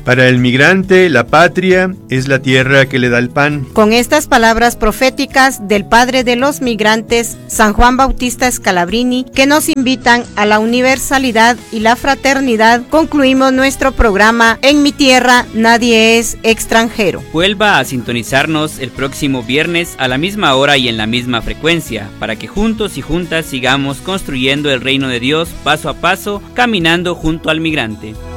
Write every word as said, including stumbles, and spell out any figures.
Para el migrante, la patria es la tierra que le da el pan. Con estas palabras proféticas del padre de los migrantes, San Juan Bautista Scalabrini, que nos invitan a la universalidad y la fraternidad, concluimos nuestro programa En mi tierra nadie es extranjero. Vuelva a sintonizarnos el próximo viernes a la misma hora y en la misma frecuencia, para que juntos y juntas sigamos construyendo el reino de Dios paso a paso, caminando junto al migrante.